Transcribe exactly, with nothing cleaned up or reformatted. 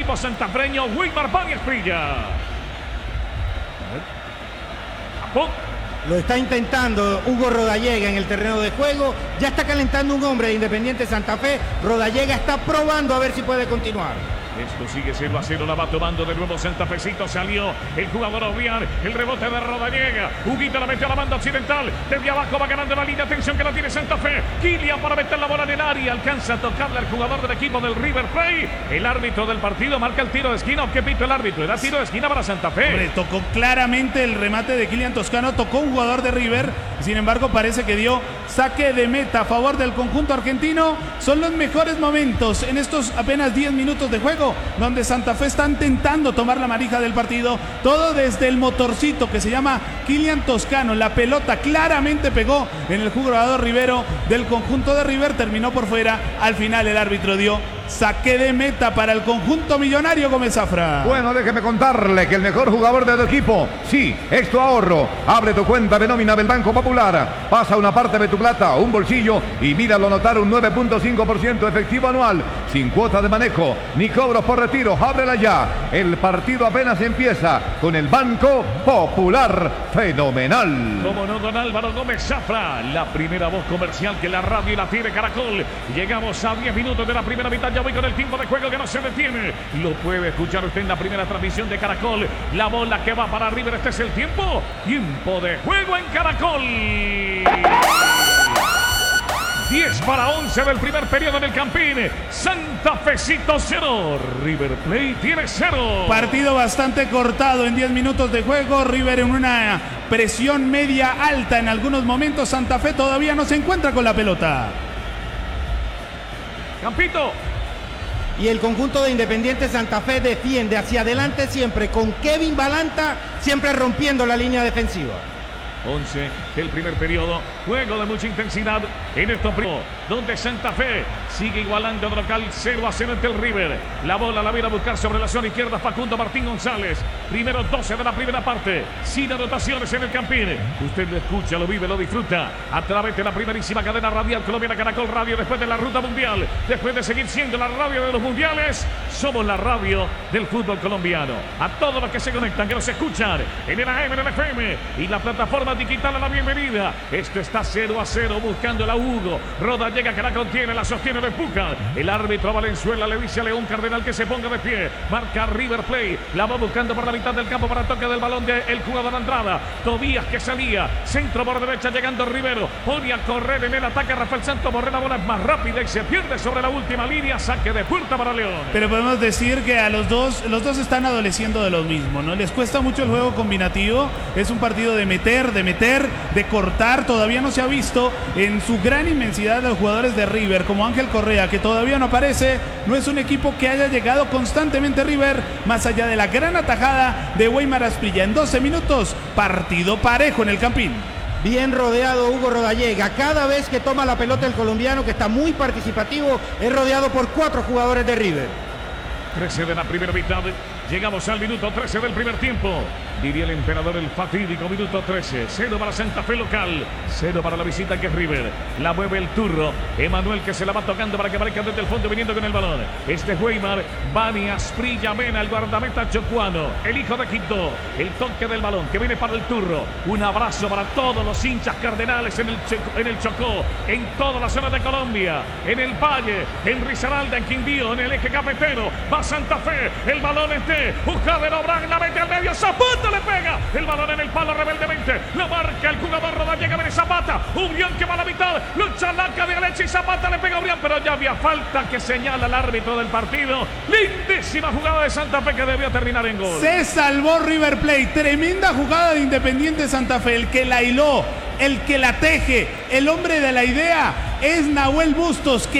equipo santafreño, Wilmar Báñez Prilla. Lo está intentando Hugo Rodallega en el terreno de juego. Ya está calentando un hombre de Independiente Santa Fe. Rodallega está probando a ver si puede continuar. Esto sigue cero a cero, la va tomando de nuevo Santafecito, salió el jugador Oviar, el rebote de Rodallega, Huguito la metió a la banda occidental, desde abajo va ganando la línea, atención que la tiene Santa Fe, Kylian para meter la bola en el área, alcanza a tocarle al jugador del equipo del River Plate, el árbitro del partido marca el tiro de esquina, ¿o qué pito el árbitro? Era tiro de esquina para Santa Fe. Hombre, tocó claramente el remate de Kylian Toscano, tocó un jugador de River, sin embargo parece que dio saque de meta a favor del conjunto argentino. Son los mejores momentos en estos apenas diez minutos de juego, donde Santa Fe está intentando tomar la manija del partido, todo desde el motorcito que se llama Kylian Toscano. La pelota claramente pegó en el jugador Rivero del conjunto de River, terminó por fuera. Al final el árbitro dio saque de meta para el conjunto millonario Gómez Zafra. Bueno, déjeme contarle que el mejor jugador de tu equipo, sí, es tu ahorro. Abre tu cuenta de nómina del Banco Popular, pasa una parte de tu plata a un bolsillo y míralo anotar un nueve punto cinco por ciento efectivo anual, sin cuota de manejo ni cobros por retiro. Ábrela ya, el partido apenas empieza con el Banco Popular. Fenomenal. Como no, don Álvaro Gómez Zafra, la primera voz comercial que la radio y la tiene Caracol. Llegamos a diez minutos de la primera mitad. Ya voy con el tiempo de juego que no se detiene. Lo puede escuchar usted en la primera transmisión de Caracol. La bola que va para River. Este es el tiempo. Tiempo de juego en Caracol. diez para once del primer periodo en el Campín. Santafecito cero, River Plate tiene cero. Partido bastante cortado en diez minutos de juego. River en una presión media alta en algunos momentos. Santa Fe todavía no se encuentra con la pelota. Campito. Y el conjunto de Independiente Santa Fe defiende hacia adelante siempre con Kevin Balanta, siempre rompiendo la línea defensiva. once del primer periodo, juego de mucha intensidad en estos primos, donde Santa Fe sigue igualando de local cero a cero ante el River. La bola la viene a buscar sobre la zona izquierda Facundo Martín González. Primero doce de la primera parte, sin anotaciones en el Campín. Usted lo escucha, lo vive, lo disfruta a través de la primerísima cadena radial colombiana Caracol Radio, después de la ruta mundial, después de seguir siendo la radio de los mundiales, somos la radio del fútbol colombiano. A todos los que se conectan, que nos escuchan en el A M, en el F M y la plataforma digital, a la bienvenida. Esto está cero a cero buscando la Hugo. Rodallega que la contiene, la sostiene, la empuja. El árbitro Valenzuela le dice a León Cardenal que se ponga de pie. Marca River Plate. La va buscando por la mitad del campo para toque del balón del jugador Andrada. Tobías que salía. Centro por derecha llegando Rivero. Pone a correr en el ataque Rafael Santos Borré. La bola es más rápida y se pierde sobre la última línea. Saque de puerta para León. Pero podemos decir que a los dos, los dos están adoleciendo de lo mismo, ¿no? Les cuesta mucho el juego combinativo. Es un partido de meter, de meter, de cortar. Todavía no se ha visto en su gran inmensidad los jugadores de River, como Ángel Correa, que todavía no aparece. No es un equipo que haya llegado constantemente River, más allá de la gran atajada de Weimar Asprilla. En doce minutos, partido parejo en el Campín. Bien rodeado Hugo Rodallega. Cada vez que toma la pelota el colombiano, que está muy participativo, es rodeado por cuatro jugadores de River. trece de la primera mitad. Llegamos al minuto trece del primer tiempo. Diría el emperador, el fatídico minuto trece. Cero para Santa Fe local. Cero para la visita que es River. La mueve el turro. Emanuel que se la va tocando para que aparezca desde el fondo viniendo con el balón. Este es Weimar. Bani Asprilla Mena, el guardameta chocuano. El hijo de Quito. El toque del balón que viene para el turro. Un abrazo para todos los hinchas cardenales en el, en el Chocó. En toda la zona de Colombia. En el Valle. En Risaralda, en Quindío. En el eje cafetero. Va Santa Fe. El balón es de Javier Obrán. La mete al medio. Zapata le pega. El balón en el palo rebeldemente. Lo marca el jugador Rodallega. Viene Zapata. Ubrián que va a la mitad. Lucha Lanca de derecha y Zapata le pega a Ubrián. Pero ya había falta que señala el árbitro del partido. Lindísima jugada de Santa Fe que debió terminar en gol. Se salvó River Plate. Tremenda jugada de Independiente Santa Fe. El que la hiló, el que la teje, el hombre de la idea es Nahuel Bustos. Que